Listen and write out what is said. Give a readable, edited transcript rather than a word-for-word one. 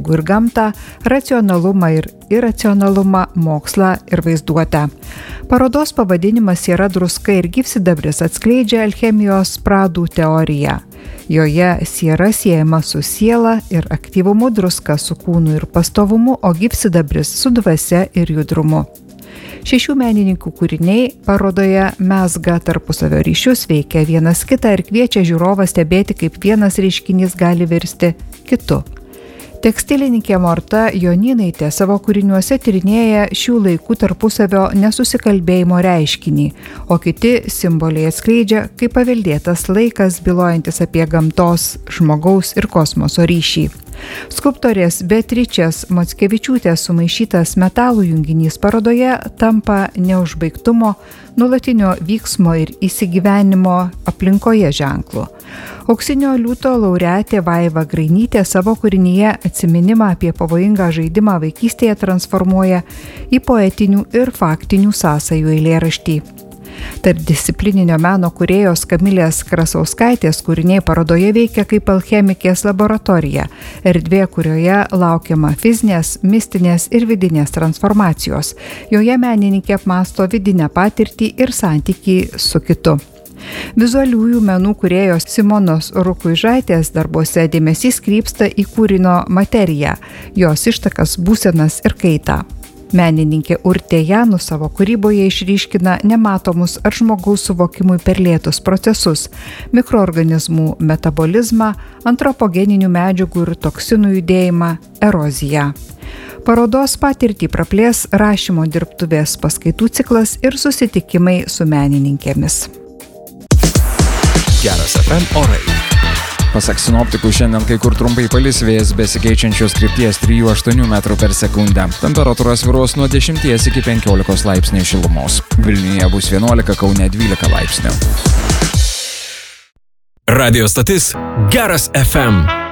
žmogų ir gamtą, racionalumą ir iracionalumą, mokslą ir vaizduotę. Parodos pavadinimas Siera, druska ir gyvsidabris atskleidžia alchemijos pradų teoriją. Joje siera siejama su siela ir aktyvumu, druska su kūnu ir pastovumu, o gyvsidabris su dvasia ir judrumu. 6 menininkų kūriniai parodoje mezga tarpusavio ryšius, veikia vienas kitą ir kviečia žiūrovą stebėti, kaip vienas reiškinys gali virsti kitu. Tekstilininkė Morta Jonynaitė savo kūriniuose tyrinėja šių laikų tarpusavio nesusikalbėjimo reiškinį, o kiti simboliai atskleidžia, kaip paveldėtas laikas, bylojantis apie gamtos, žmogaus ir kosmoso ryšį. Skulptorės Beatričės Mockevičiūtės sumaišytas metalų junginys parodoje tampa neužbaigtumo, nuolatinio vyksmo ir įsigyvenimo aplinkoje ženklu. Auksinio liūto laureatė Vaiva Grainytė savo kūrinyje atsiminimą apie pavojingą žaidimą vaikystėje transformuoja į poetinių ir faktinių sąsajų eilėraštį. Tarpdisciplininio meno kūrėjos Kamilės Krasauskaitės kūriniai parodoje veikia kaip alchemikės laboratorija, erdvė, kurioje laukiama fizinės, mistinės ir vidinės transformacijos. Joje menininkė apmąsto vidinę patirtį ir santykį su kitu. Vizualiųjų menų kūrėjos Simonos Rukuižaitės darbuose dėmesys krypsta į kūrinio materiją, jos ištakas, būsenas ir kaitą. Menininkė Urtė Janus savo kūryboje išryškina nematomus ar žmogaus suvokimui per lėtus procesus, mikroorganizmų metabolizmą, antropogeninių medžiagų ir toksinų judėjimą, eroziją. Parodos patirtį praplės rašymo dirbtuvės paskaitų ciklas ir susitikimai su menininkėmis. Geras FM orai. Pasak sinoptikų, šiandien kai kur trumpai palis, vėjas besikeičiančios krypties 3–8 metrų per sekundę. Temperatūra svyruos nuo 10 iki 15 laipsnių šilumos. Vilniuje bus 11, Kaune 12 laipsnių. Radio stotis Geras FM.